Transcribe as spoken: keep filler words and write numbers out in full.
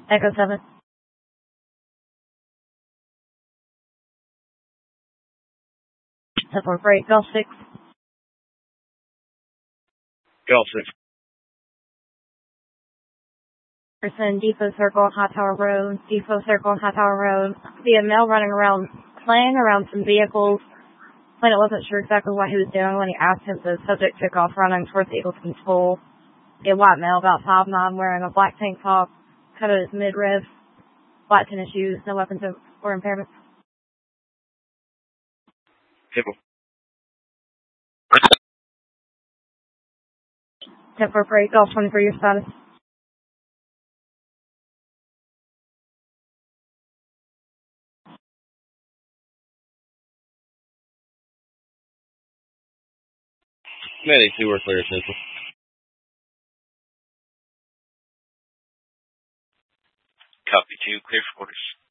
Echo seven. ten four freight, Golf six. Golf six. Person, Depot Circle, High Tower Road, Depot Circle, High Tower Road. See a male running around, playing around some vehicles. Planet wasn't sure exactly what he was doing when he asked him. The subject took off running towards the Eagleton School. A white male, about five nine, wearing a black tank top, cut at his midriff, black tennis shoes, no weapons or impairments. Table. ten four freight, Golf twenty for your status. Medic two or clear central. Copy two, clear for quarters.